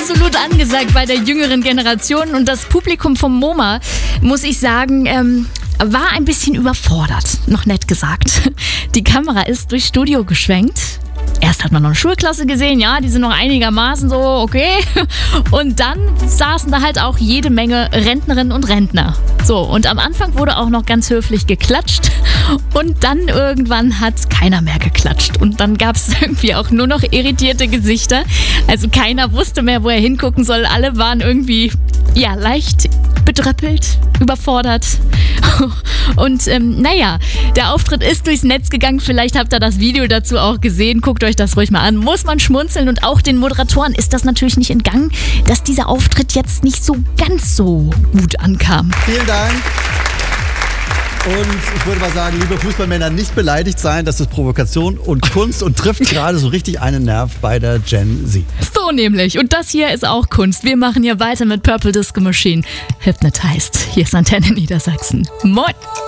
absolut angesagt bei der jüngeren Generation. Und das Publikum vom MoMA, muss ich sagen, war ein bisschen überfordert, noch nett gesagt. Die Kamera ist durchs Studio geschwenkt. Erst hat man noch eine Schulklasse gesehen, ja, die sind noch einigermaßen so okay. Und dann saßen da halt auch jede Menge Rentnerinnen und Rentner. So, und am Anfang wurde auch noch ganz höflich geklatscht. Und dann irgendwann hat keiner mehr geklatscht. Und dann gab es irgendwie auch nur noch irritierte Gesichter. Also keiner wusste mehr, wo er hingucken soll. Alle waren irgendwie, ja, leicht bedröppelt, überfordert. Und der Auftritt ist durchs Netz gegangen. Vielleicht habt ihr das Video dazu auch gesehen. Guckt euch das ruhig mal an. Muss man schmunzeln. Und auch den Moderatoren ist das natürlich nicht entgangen, dass dieser Auftritt jetzt nicht so ganz so gut ankam. Vielen Dank. Und ich würde mal sagen, liebe Fußballmänner, nicht beleidigt sein. Das ist Provokation und Kunst und trifft gerade so richtig einen Nerv bei der Gen Z. So nämlich. Und das hier ist auch Kunst. Wir machen hier weiter mit Purple Disco Machine. Hypnotized. Hier ist Antenne Niedersachsen. Moin.